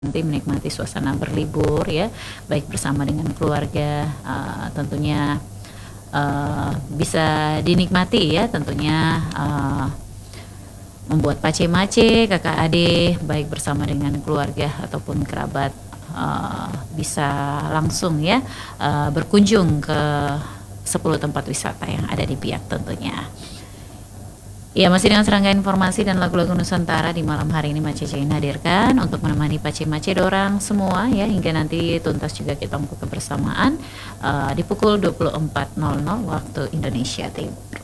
nanti menikmati suasana berlibur ya, baik bersama dengan keluarga, tentunya bisa dinikmati ya tentunya, membuat pace-mace kakak adik baik bersama dengan keluarga ataupun kerabat, bisa langsung ya, berkunjung ke 10 tempat wisata yang ada di Biak tentunya. Ya, masih dengan serangkaian informasi dan lagu-lagu Nusantara di malam hari ini Mace Cein hadirkan untuk menemani pace-mace dorang semua ya, hingga nanti tuntas juga kita untuk kebersamaan di pukul 24.00 waktu Indonesia Timur.